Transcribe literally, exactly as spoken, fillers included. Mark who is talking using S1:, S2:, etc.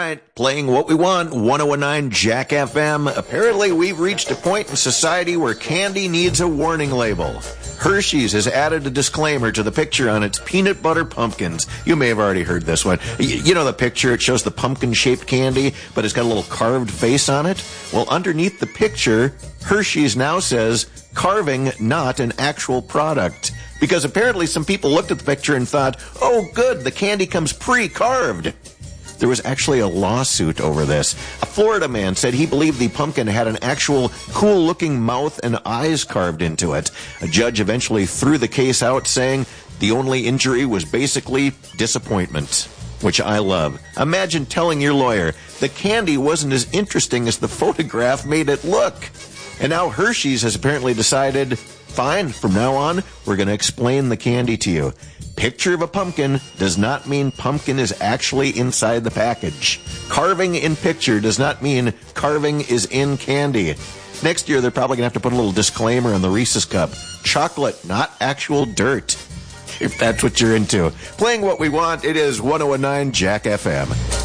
S1: right, playing what we want, one oh nine Jack F M. Apparently, we've reached a point in society where candy needs a warning label. Hershey's has added a disclaimer to the picture on its peanut butter pumpkins. You may have already heard this one. You know the picture, it shows the pumpkin-shaped candy, but it's got a little carved face on it? Well, underneath the picture, Hershey's now says, carving, not an actual product. Because apparently some people looked at the picture and thought, oh good, the candy comes pre-carved. There was actually a lawsuit over this. A Florida man said he believed the pumpkin had an actual cool-looking mouth and eyes carved into it. A judge eventually threw the case out, saying the only injury was basically disappointment, which I love. Imagine telling your lawyer the candy wasn't as interesting as the photograph made it look. And now Hershey's has apparently decided, fine, from now on, we're going to explain the candy to you. Picture of a pumpkin does not mean pumpkin is actually inside the package. Carving in picture does not mean carving is in candy. Next year, they're probably going to have to put a little disclaimer on the Reese's cup. Chocolate, not actual dirt. If that's what you're into. Playing what we want, it is one oh nine Jack F M.